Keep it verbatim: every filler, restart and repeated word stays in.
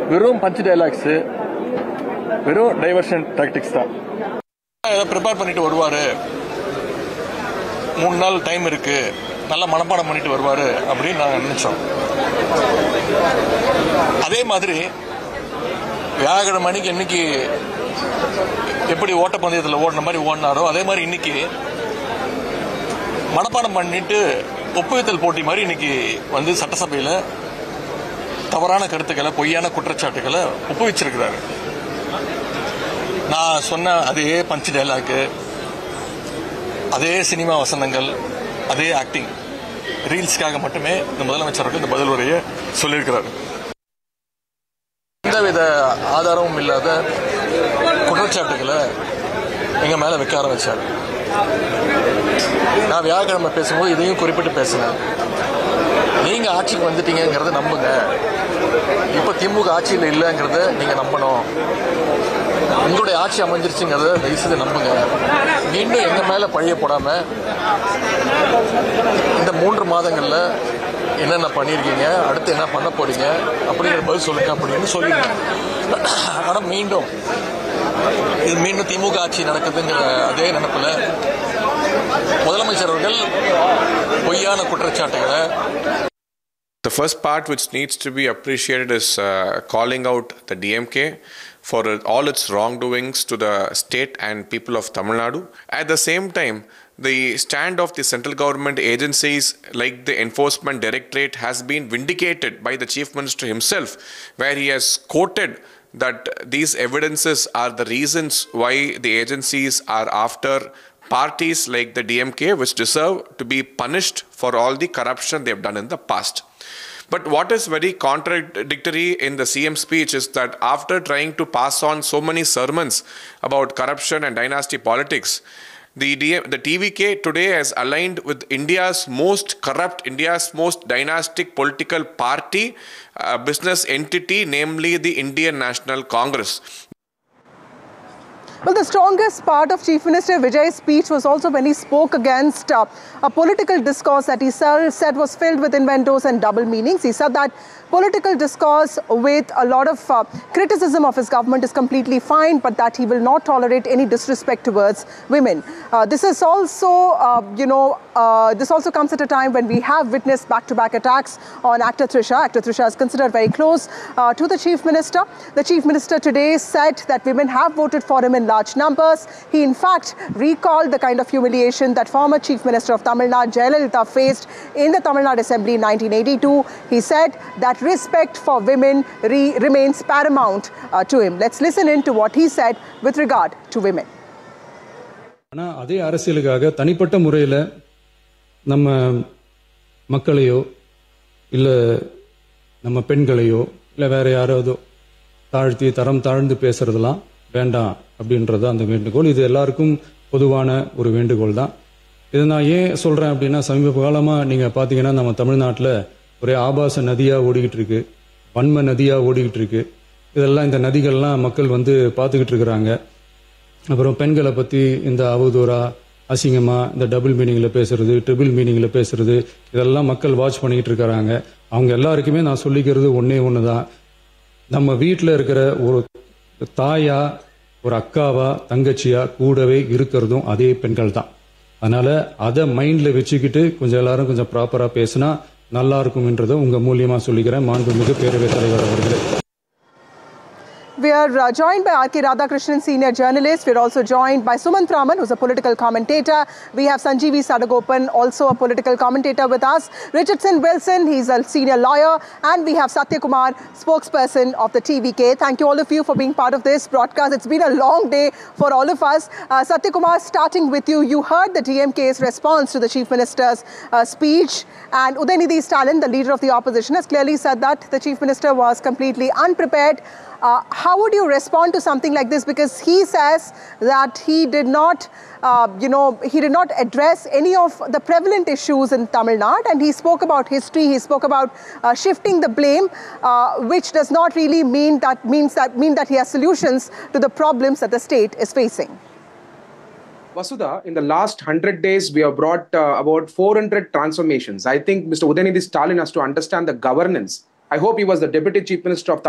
வெறும் punch dialogues, வெறும் diversion tactics தான். ஏதோ ப்ரிப்பேர் பண்ணிட்டு வருவாரு, மூணு நாள் டைம் இருக்கு, நல்லா மனப்பாடம் பண்ணிட்டு வருவாரு அப்படின்னு நாங்கள் நினைச்சோம். அதே மாதிரி வியாழக்கிழமை மணிக்கு இன்னைக்கு எப்படி ஓட்டப்பந்தயத்தில் ஓடின மாதிரி ஓடினாரோ அதே மாதிரி இன்னைக்கு மனப்பாடம் பண்ணிட்டு ஒப்புவித்தல் போட்டி மாதிரி இன்னைக்கு வந்து சட்டசபையில் தவறான கருத்துக்களை, பொய்யான குற்றச்சாட்டுகளை ஒப்புவிச்சிருக்கிறாரு. நான் சொன்ன அதே பஞ்ச் டைலாக்கு, அதே சினிமா வசனங்கள், அதே ஆக்டிங், ரீல்ஸ்க்காக மட்டுமே இந்த முதலமைச்சருக்கு இந்த பதில் உரையை சொல்லியிருக்கிறாரு. எந்தவித ஆதாரமும் இல்லாத குற்றச்சாட்டுகளை எங்க மேல வைக்க ஆரம்பிச்சாரு. நான் வியாழக்கிழமை பேசும்போது இதையும் குறிப்பிட்டு பேசினேன். நீங்க ஆட்சிக்கு வந்துட்டீங்கிறத நம்புங்க, இப்ப திமுக ஆட்சியில் இல்லைங்கிறத நீங்க நம்பணும், உங்களுடைய ஆட்சி அமைஞ்சிருச்சுங்கிறத தயவுசெய்து நம்புங்க. மீண்டும் எங்க மேல பழிய போடாம இந்த மூன்று மாதங்கள்ல என்னென்ன பண்ணிருக்கீங்க, அடுத்து என்ன பண்ண போறீங்க அப்படிங்கிற பதில் சொல்லுங்க அப்படின்னு சொல்லிங்க. ஆனா மீண்டும் இது மீண்டும் திமுக ஆட்சி நடக்குதுங்கிற அதே நினைப்புல முதலமைச்சர் அவர்கள் பொய்யான குற்றச்சாட்டுகளை. The first part which needs to be appreciated is uh, calling out the D M K for all its wrongdoings to the state and people of Tamil Nadu. At the same time, the stand of the central government agencies like the Enforcement Directorate has been vindicated by the Chief Minister himself, where he has quoted that these evidences are the reasons why the agencies are after parties like the D M K, which deserve to be punished for all the corruption they have done in the past. But what is very contradictory in the C M speech is that after trying to pass on so many sermons about corruption and dynasty politics, the, D M, the T V K today has aligned with India's most corrupt, India's most dynastic political party, uh, business entity, namely the Indian National Congress. Well, the strongest part of Chief Minister Vijay's speech was also when he spoke against uh, a political discourse that he said was filled with innuendos and double meanings. He said that political discourse with a lot of uh, criticism of his government is completely fine, but that he will not tolerate any disrespect towards women. Uh, this is also, uh, you know, uh, this also comes at a time when we have witnessed back-to-back attacks on actor Trisha. Actor Trisha is considered very close uh, to the Chief Minister. The Chief Minister today said that women have voted for him in large numbers. He in fact recalled the kind of humiliation that former Chief Minister of Tamil Nadu, Jayalalitha, faced in the Tamil Nadu Assembly in nineteen eighty-two. He said that respect for women re remains paramount uh, to him. Let's listen in to what he said with regard to women. ஆனா அதே அரசியலுக்காக தனிப்பட்ட முறையில் நம்ம மக்களையோ இல்ல நம்ம பெண்களையோ இல்ல வேற யாராவதோ தாழ்த்தி தரம் தாழ்ந்து பேசுறதெல்லாம் வேண்டாம் அப்படின்றது அந்த வேண்டுகோள். இது எல்லாருக்கும் பொதுவான ஒரு வேண்டுகோள் தான். இதை நான் ஏன் சொல்றேன் அப்படின்னா, சமீப காலமா நீங்க பாத்தீங்கன்னா நம்ம தமிழ்நாட்டில் ஒரே ஆபாச நதியா ஓடிக்கிட்டு இருக்கு, வன்ம நதியா ஓடிக்கிட்டு இருக்கு. இதெல்லாம் இந்த நதிகள்லாம் மக்கள் வந்து பார்த்துக்கிட்டு இருக்கிறாங்க. அப்புறம் பெண்களை பத்தி இந்த அவதூறா அசிங்கமா இந்த டபுள் மீனிங்ல பேசுறது, ட்ரிபிள் மீனிங்ல பேசுறது, இதெல்லாம் மக்கள் வாட்ச் பண்ணிக்கிட்டு இருக்கிறாங்க. அவங்க எல்லாருக்குமே நான் சொல்லிக்கிறது ஒன்னே ஒண்ணுதான், நம்ம வீட்டில் இருக்கிற ஒரு தாயா, ஒரு அக்காவா, தங்கச்சியா கூடவே இருக்கிறதும் அதே பெண்கள் தான். அதனால அதை மைண்ட்ல வச்சுக்கிட்டு கொஞ்சம் எல்லாரும் கொஞ்சம் ப்ராப்பரா பேசினா நல்லா இருக்கும்ன்றதை உங்க மூலியமா சொல்லிக்கிறேன். மாண்புமிகு பேரவைத் தலைவர் அவர்களே. We are uh, joined by R K Radhakrishnan, senior journalist. We are also joined by Sumant Raman, who's a political commentator. We have Sanjeevi Sadagopan, also a political commentator with us. Richardson Wilson, he's a senior lawyer. And we have Satya Kumar, spokesperson of the T V K. Thank you all of you for being part of this broadcast. It's been a long day for all of us. Uh, Satya Kumar, starting with you, you heard the D M K's response to the Chief Minister's uh, speech. And Udayanidhi Stalin, the leader of the opposition, has clearly said that the Chief Minister was completely unprepared. Uh, how would you respond to something like this? Because he says that he did not, uh, you know, he did not address any of the prevalent issues in Tamil Nadu, and he spoke about history. He spoke about uh, shifting the blame, uh, which does not really mean that means that mean that he has solutions to the problems that the state is facing. Vasudha, in the last one hundred days, we have brought uh, about four hundred transformations. I think Mister Udayanidhi Stalin has to understand the governance. I hope he was the Deputy Chief Minister of Tamil